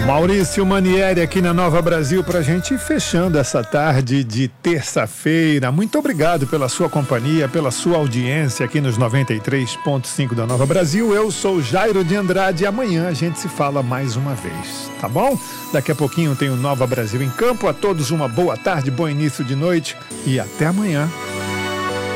Maurício Manieri aqui na Nova Brasil pra gente ir fechando essa tarde de terça-feira. Muito obrigado pela sua companhia, pela sua audiência aqui nos 93.5 da Nova Brasil. Eu sou Jairo de Andrade e amanhã a gente se fala mais uma vez, tá bom? Daqui a pouquinho tem o Nova Brasil em Campo. A todos uma boa tarde, bom início de noite e até amanhã.